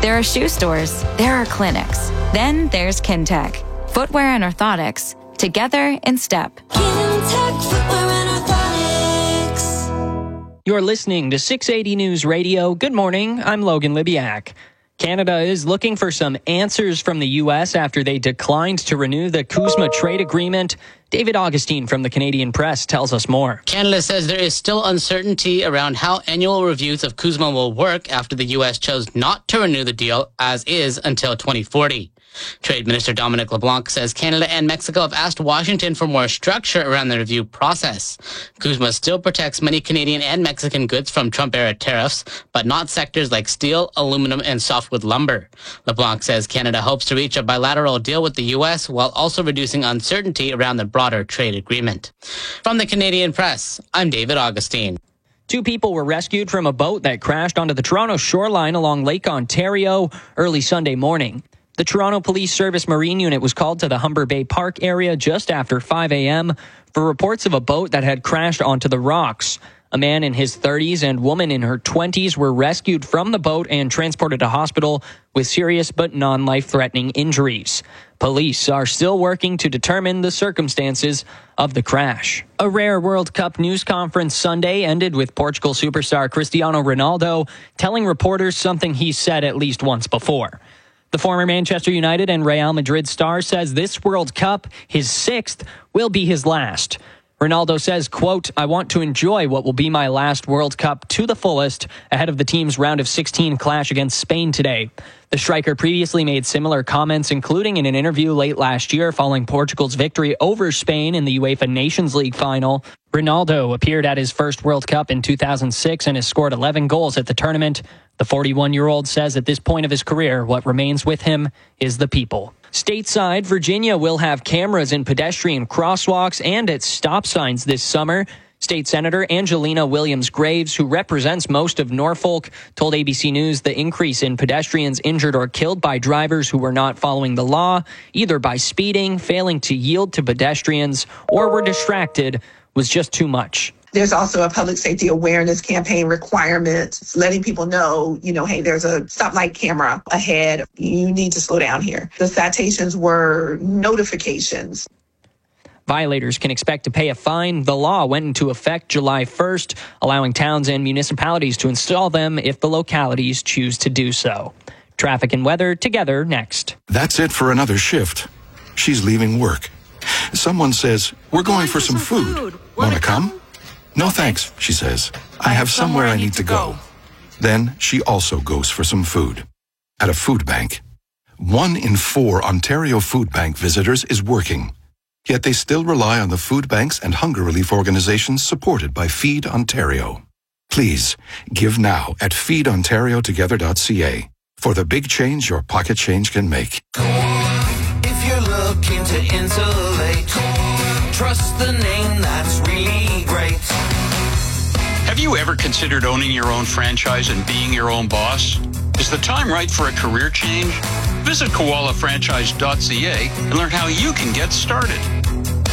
There are shoe stores. There are clinics. Then there's Kintec. Footwear and orthotics. Together in step. Kintec Footwear and Orthotics. You're listening to 680 News Radio. Good morning. I'm Logan Libiak. Canada is looking for some answers from the U.S. after they declined to renew the CUSMA trade agreement. David Augustine from the Canadian Press tells us more. Canada says there is still uncertainty around how annual reviews of CUSMA will work after the U.S. chose not to renew the deal as is until 2040. Trade Minister Dominic LeBlanc says Canada and Mexico have asked Washington for more structure around the review process. CUSMA still protects many Canadian and Mexican goods from Trump-era tariffs, but not sectors like steel, aluminum, and softwood lumber. LeBlanc says Canada hopes to reach a bilateral deal with the U.S. while also reducing uncertainty around the broader trade agreement. From the Canadian Press, I'm David Augustine. 2 people were rescued from a boat that crashed onto the Toronto shoreline along Lake Ontario early Sunday morning. The Toronto Police Service Marine Unit was called to the Humber Bay Park area just after 5 a.m. for reports of a boat that had crashed onto the rocks. A man in his 30s and woman in her 20s were rescued from the boat and transported to hospital with serious but non-life-threatening injuries. Police are still working to determine the circumstances of the crash. A rare World Cup news conference Sunday ended with Portugal superstar Cristiano Ronaldo telling reporters something he said at least once before. The former Manchester United and Real Madrid star says this World Cup, his 6th, will be his last. Ronaldo says, quote, "I want to enjoy what will be my last World Cup to the fullest ahead of the team's round of 16 clash against Spain today." The striker previously made similar comments, including in an interview late last year following Portugal's victory over Spain in the UEFA Nations League final. Ronaldo appeared at his first World Cup in 2006 and has scored 11 goals at the tournament. The 41-year-old says at this point of his career, what remains with him is the people. Stateside, Virginia will have cameras in pedestrian crosswalks and at stop signs this summer. State Senator Angelina Williams-Graves, who represents most of Norfolk, told ABC News the increase in pedestrians injured or killed by drivers who were not following the law, either by speeding, failing to yield to pedestrians, or were distracted, was just too much. There's also a public safety awareness campaign requirement, letting people know, hey, there's a stoplight camera ahead. You need to slow down here. The citations were notifications. Violators can expect to pay a fine. The law went into effect July 1st, allowing towns and municipalities to install them if the localities choose to do so. Traffic and weather together next. That's it for another shift. She's leaving work. Someone says, "We're going for some food. Want to come?" "No thanks," she says. "I have somewhere I need to go." Then she also goes for some food. At a food bank. 1 in 4 Ontario Food Bank visitors is working. Yet they still rely on the food banks and hunger relief organizations supported by Feed Ontario. Please, give now at feedontariotogether.ca for the big change your pocket change can make. If you're looking to insulate, trust the name that's really great. Have you ever considered owning your own franchise and being your own boss? Is the time right for a career change? Visit koalafranchise.ca and learn how you can get started.